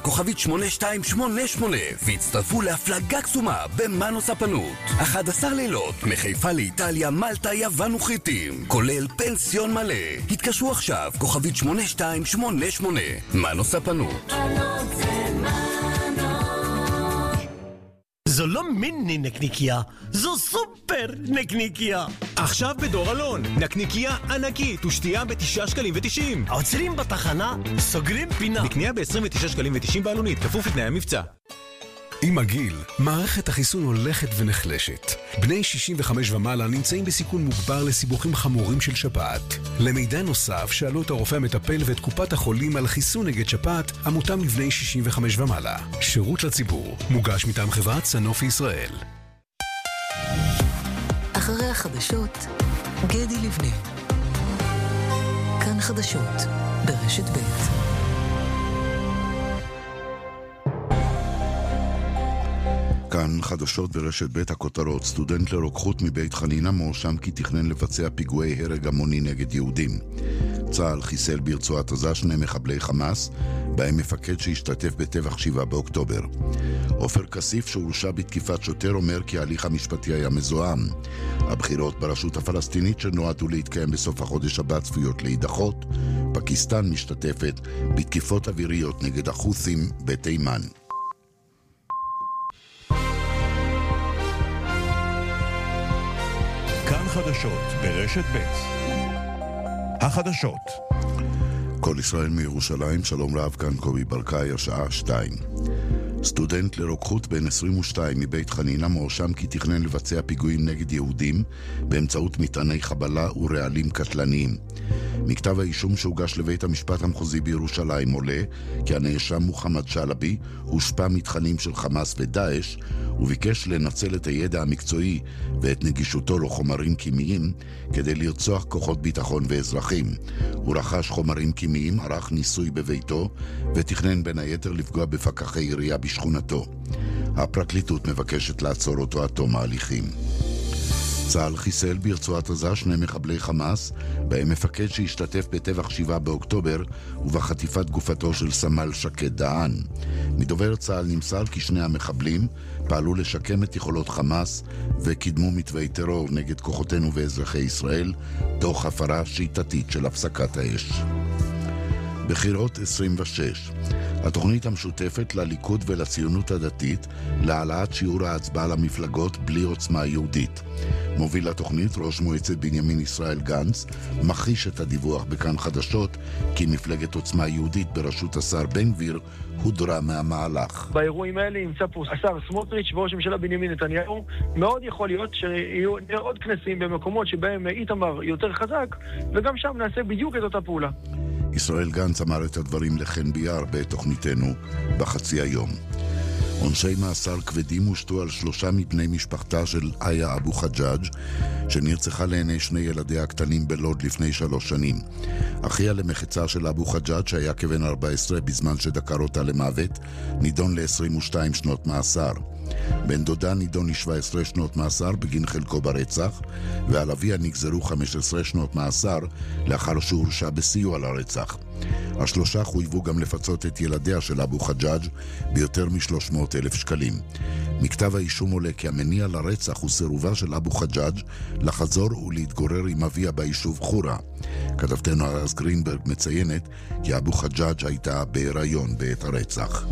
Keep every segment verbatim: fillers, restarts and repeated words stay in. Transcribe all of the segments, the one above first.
כוכבית שמונה שתיים שמונה שמונה והצטרפו להפלגה קסומה במנו ספנות. אחד עשר לילות מחיפה לאיטליה, מלטה, יוון וכריתים, כולל פנסיון מלא. התקשרו עכשיו, כוכבית שמונה שתיים שמונה שמונה. מנו ספנות. זו לא מיני נקניקיה, זו סופר נקניקיה. עכשיו בדור אלון, נקניקיה ענקית ושתייה בתשעה שקלים ותשעים. עוצרים בתחנה, סוגרים פינה. בקנייה ב-עשרים ותשעה שקלים ותשעים בעלונית, כפוף לתנאי המבצע. עם הגיל, מערכת החיסון הולכת ונחלשת. בני שישים וחמש ומעלה נמצאים בסיכון מוגבר לסיבוכים חמורים של שפעת. למידע נוסף, שאלו את הרופא המטפל ואת קופת החולים על חיסון נגד שפעת המותאם לבני שישים וחמש ומעלה. שירות לציבור, מוגש מטעם חברת סנופי ישראל. אחרי החדשות, גדי לבנה. כאן חדשות, ברשת ב'. כאן חדשות ברשת בית הכותרות. סטודנט לרוקחות מבית חנינה מואשם כי תכנן לבצע פיגועי הרג המוני נגד יהודים. צה"ל חיסל ברצועת עזה שני מחבלי חמאס, בהם מפקד שהשתתף בטבח שבעה באוקטובר. עופר כסיף שהורשע בתקיפת שוטר אומר כי ההליך המשפטי היה מזוהם. הבחירות ברשות הפלסטינית שנועדו להתקיים בסוף החודש הבא צפויות להידחות. פקיסטן משתתפת בתקיפות אוויריות נגד החות'ים בתימן. כאן חדשות ברשת ב'. החדשות. כל ישראל מירושלים, שלום רב, כאן קובי ברקאי, השעה שתיים. סטודנט לרוקחות בן עשרים ושתיים מבית חנינה מואשם כי תכנן לבצע פיגועים נגד יהודים באמצעות מטעני חבלה ורעלים קטלניים. מכתב האישום שהוגש לבית המשפט המחוזי בירושלים עולה כי הנאשם מוחמד שלבי הושפע מתכנים של חמאס ודאעש וביקש לנצל את הידע המקצועי ואת נגישותו לחומרים כימיים כדי לרצוח כוחות ביטחון ואזרחים. הוא רכש חומרים כימיים, ערך ניסוי בביתו ותכנן בין היתר לפגוע בפקחי עירייה בשכונתו. הפרקליטות מבקשת לעצור אותו עד תום ההליכים. צה"ל חיסל ברצועת עזה שני מחבלי חמאס, בהם מפקד שהשתתף בטבח שבעה באוקטובר ובחטיפת גופתו של סמל שקד דהן. מדובר צה"ל נמסר כי שני המחבלים פעלו לשקם את יכולות חמאס וקידמו מתווי טרור נגד כוחותינו ואזרחי ישראל, תוך הפרה שיטתית של הפסקת האש. בחירות עשרים ושש. התוכנית המשותפת לליכוד ולציונות הדתית להעלאת שיעור ההצבעה למפלגות בלי עוצמה יהודית. מוביל התוכנית ראש מועצת בנימין ישראל גנץ מכחיש את הדיווח בכאן חדשות כי מפלגת עוצמה יהודית בראשות השר בן גביר הודרה מהמהלך. באירועים האלה נמצא פה השר סמוטריץ' וראש הממשלה בנימין נתניהו. מאוד יכול להיות שיהיו עוד כנסים במקומות שבהם איתמר יותר חזק וגם שם נעשה בדיוק את אותה פעולה. ישראל גנץ אמר את הדברים לחן ביאר בתוכניתנו בחצי היום. עונשי מאסר כבדים הושתו על שלושה מבני משפחתה של איה אבו חג'אג' שנרצחה לעיני שני ילדיה הקטנים בלוד לפני שלוש שנים. אחיה למחצה של אבו חג'אג' שהיה כבן ארבע עשרה בזמן שדקר אותה למוות, נידון ל-עשרים ושתיים שנות מאסר. בן דודה נידון ל-שבע עשרה שנות מאסר בגין חלקו ברצח, ועל אביה נגזרו חמש עשרה שנות מאסר לאחר שהורשע בסיוע לרצח. השלושה חויבו גם לפצות את ילדיה של אבו חג'אג' ביותר מ-שלוש מאות אלף שקלים. מכתב האישום עולה כי המניע לרצח הוא סירובה של אבו חג'אג' לחזור ולהתגורר עם אביה ביישוב חורה. כתבתנו אז גרינברג מציינת כי אבו חג'אג' הייתה בהיריון בעת הרצח.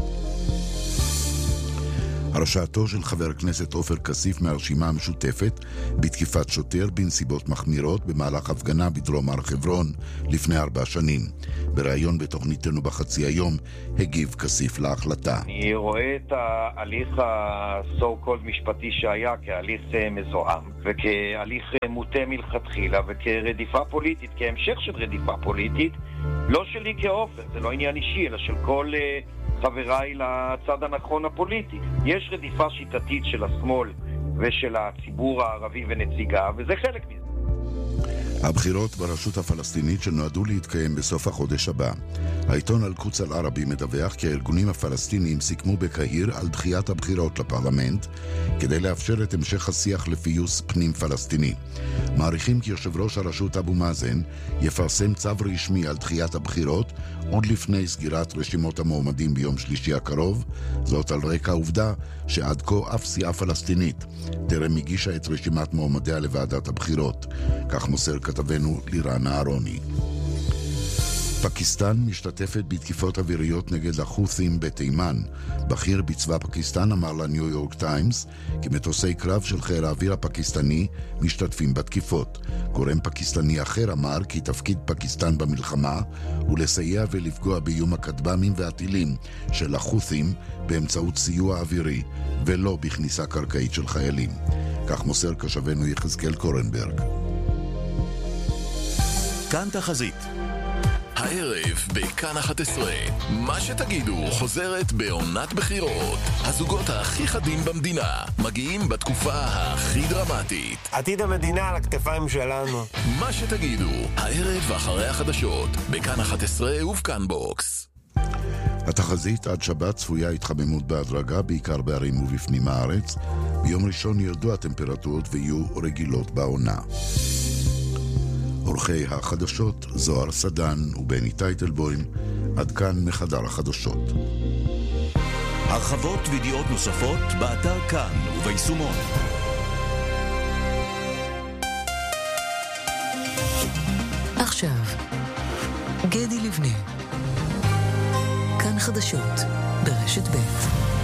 הרשעתו של חבר הכנסת עופר כסיף מהרשימה המשותפת בתקיפת שוטר בנסיבות מחמירות במהלך הפגנה בדרום הר חברון לפני ארבע שנים. בראיון בתוכניתנו בחצי היום הגיב כסיף להחלטה. אני רואה את ההליך ה-so called משפטי שהיה כהליך מזוהם וכהליך מוטה מלכתחילה וכרדיפה פוליטית, כהמשך של רדיפה פוליטית, לא שלי כעופר, זה לא עניין אישי אלא של כל חבריי לצד הנכון הפוליטי. יש רדיפה שיטתית של השמאל ושל הציבור הערבי ונציגה, וזה חלק מזה. הבחירות ברשות הפלסטינית שנועדו להתקיים בסוף החודש הבא. העיתון אל-קודס אל-ערבי מדווח כי הארגונים הפלסטיניים סיכמו בקהיר על דחיית הבחירות לפרלמנט כדי לאפשר את המשך השיח לפיוס פנים פלסטיני. מעריכים כי יושב ראש הרשות אבו מאזן יפרסם צו רשמי על דחיית הבחירות עוד לפני סגירת רשימות המועמדים ביום שלישי הקרוב, זאת על רקע העובדה שעד כה אף סיעה פלסטינית טרם הגישה את רשימת מועמדיה לוועדת הבחירות. כך מוסר כתבנו לירן אהרוני. פקיסטן משתתפת בתקיפות אוויריות נגד החות'ים בתימן. בכיר בצבא פקיסטן אמר לניו יורק טיימס כי מטוסי קרב של חיל האוויר הפקיסטני משתתפים בתקיפות. גורם פקיסטני אחר אמר כי תפקיד פקיסטן במלחמה הוא לסייע ולפגוע באיום הכטב"מים והטילים של החות'ים באמצעות סיוע אווירי ולא בכניסה קרקעית של חיילים. כך מוסר כשבנו יחזקאל קורנברג. כאן תחזית. הערב בכאן אחת עשרה, מה שתגידו חוזרת בעונת בחירות. הזוגות הכי חדים במדינה מגיעים בתקופה הכי דרמטית. עתיד המדינה על הכתפיים שלנו. מה שתגידו, הערב אחרי החדשות, בכאן אחת עשרה ובכאן בוקס. התחזית עד שבת צפויה התחממות בהדרגה, בעיקר בערים ובפנים הארץ. ביום ראשון ירדו הטמפרטורות ויהיו רגילות בעונה. עורכי החדשות זוהר סדן ובני טייטלבוים. עד כאן מחדר החדשות. הרחבות וידיעות נוספות באתר כאן וביישומון. עכשיו גדי לבנה, כאן חדשות ברשת ב'.